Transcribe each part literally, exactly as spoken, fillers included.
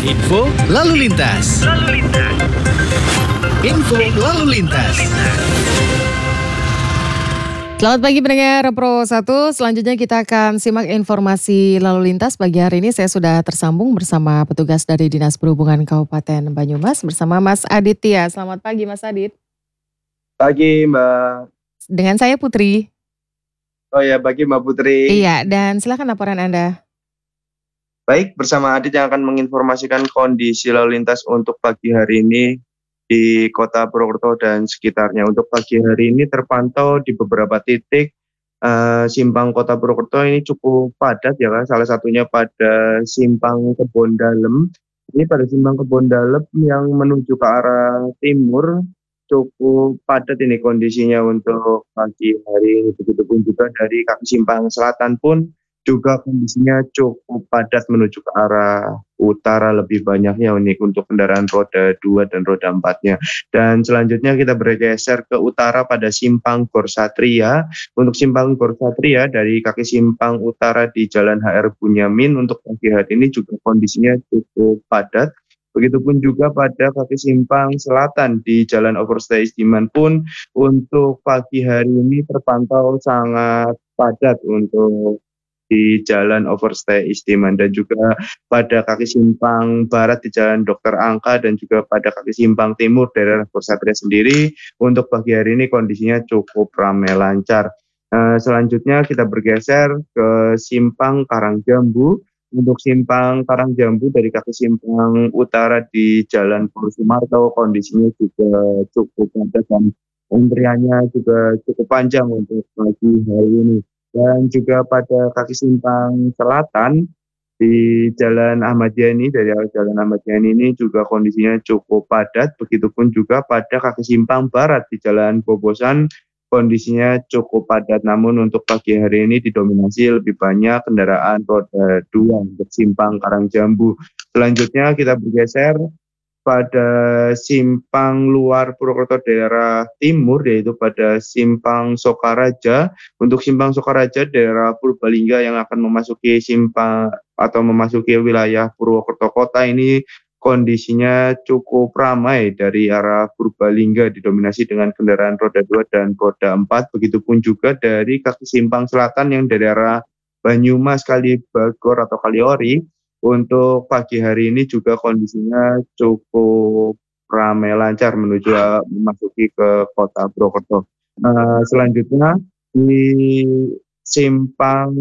Info lalu lintas. Lalu lintas. Info lalu lintas. Selamat pagi pendengar Pro satu, selanjutnya kita akan simak informasi lalu lintas. Pagi hari ini saya sudah tersambung bersama petugas dari Dinas Perhubungan Kabupaten Banyumas bersama Mas Aditya. Selamat pagi Mas Adit. Pagi Mbak. Dengan saya Putri. Oh ya, pagi Mbak Putri. Iya, dan silakan laporan Anda. Baik, bersama Adit yang akan menginformasikan kondisi lalu lintas untuk pagi hari ini di Kota Purwokerto dan sekitarnya. Untuk pagi hari ini terpantau di beberapa titik uh, simpang Kota Purwokerto ini cukup padat ya kan. Salah satunya pada simpang Kebon Dalem. Ini pada simpang Kebon Dalem yang menuju ke arah timur cukup padat ini kondisinya untuk pagi hari ini. Begitupun juga dari kaki simpang selatan pun juga kondisinya cukup padat menuju ke arah utara, lebih banyaknya ini untuk kendaraan roda dua dan roda empat-nya. Dan selanjutnya kita bergeser ke utara pada simpang Gor Satria. Untuk simpang Gor Satria dari kaki simpang utara di Jalan H R Bunyamin untuk pagi hari ini juga kondisinya cukup padat. Begitupun juga pada kaki simpang selatan di Jalan Overstay Istiman pun untuk pagi hari ini terpantau sangat padat untuk di Jalan Overstay Istiman, dan juga pada kaki simpang barat di Jalan Dokter Angka dan juga pada kaki simpang timur daerah Gor Satria sendiri untuk pagi hari ini kondisinya cukup ramai lancar. Uh, selanjutnya kita bergeser ke simpang Karangjambu. Untuk simpang Karangjambu dari kaki simpang utara di Jalan Pur Sumarto kondisinya juga cukup padat dan antriannya juga cukup panjang untuk pagi hari ini. Dan juga pada kaki simpang selatan di Jalan Ahmad Yani, dari Jalan Ahmad Yani ini juga kondisinya cukup padat. Begitupun juga pada kaki simpang barat di Jalan Bobosan kondisinya cukup padat. Namun untuk pagi hari ini didominasi lebih banyak kendaraan roda dua untuk simpang Karangjambu. Selanjutnya kita bergeser pada simpang luar Purwokerto daerah timur, yaitu pada simpang Sokaraja. Untuk simpang Sokaraja daerah Purbalingga yang akan memasuki simpang atau memasuki wilayah Purwokerto kota ini kondisinya cukup ramai dari arah Purbalingga, didominasi dengan kendaraan roda dua dan roda empat. Begitupun juga dari kaki simpang selatan yang dari arah Banyumas, Kalibagor atau Kaliori. Untuk pagi hari ini juga kondisinya cukup ramai lancar menuju memasuki ke Kota Purwokerto. Uh, selanjutnya di simpang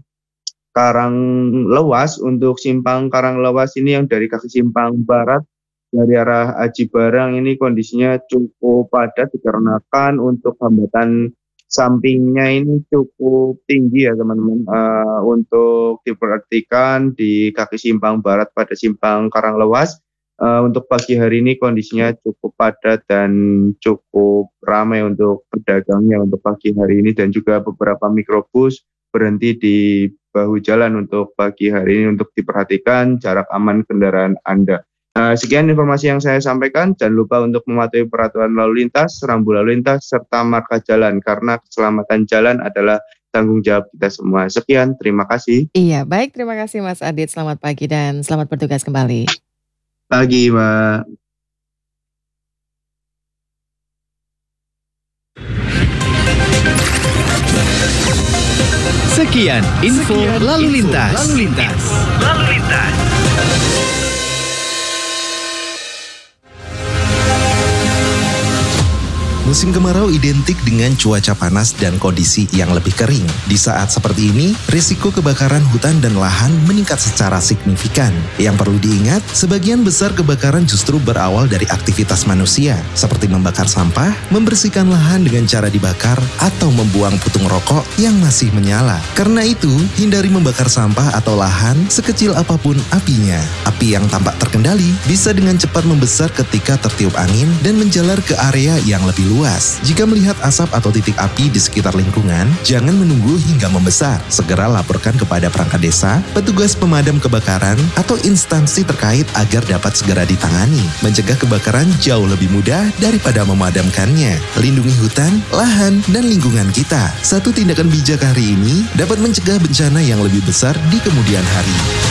Karanglewas, untuk simpang Karanglewas ini yang dari kaki simpang barat dari arah Aji Barang ini kondisinya cukup padat dikarenakan untuk hambatan sampingnya ini cukup tinggi ya teman-teman. Uh, untuk diperhatikan di kaki simpang barat pada simpang Karanglewas uh, untuk pagi hari ini kondisinya cukup padat dan cukup ramai untuk pedagangnya untuk pagi hari ini, dan juga beberapa mikrobus berhenti di bahu jalan untuk pagi hari ini untuk diperhatikan jarak aman kendaraan Anda. Uh, sekian informasi yang saya sampaikan. Jangan lupa untuk mematuhi peraturan lalu lintas, rambu lalu lintas, serta marka jalan, karena keselamatan jalan adalah tanggung jawab kita semua. Sekian, terima kasih. Iya, baik, terima kasih Mas Adit. Selamat pagi dan selamat bertugas kembali. Pagi, Mbak. Sekian info Sekian lalu lintas. Info lalu lintas. Lalu lintas. Musim kemarau identik dengan cuaca panas dan kondisi yang lebih kering. Di saat seperti ini, risiko kebakaran hutan dan lahan meningkat secara signifikan. Yang perlu diingat, sebagian besar kebakaran justru berawal dari aktivitas manusia, seperti membakar sampah, membersihkan lahan dengan cara dibakar, atau membuang putung rokok yang masih menyala. Karena itu, hindari membakar sampah atau lahan sekecil apapun apinya. Api yang tampak terkendali bisa dengan cepat membesar ketika tertiup angin dan menjalar ke area yang lebih luas. Jika melihat asap atau titik api di sekitar lingkungan, jangan menunggu hingga membesar. Segera laporkan kepada perangkat desa, petugas pemadam kebakaran, atau instansi terkait agar dapat segera ditangani. Mencegah kebakaran jauh lebih mudah daripada memadamkannya. Lindungi hutan, lahan, dan lingkungan kita. Satu tindakan bijak hari ini dapat mencegah bencana yang lebih besar di kemudian hari.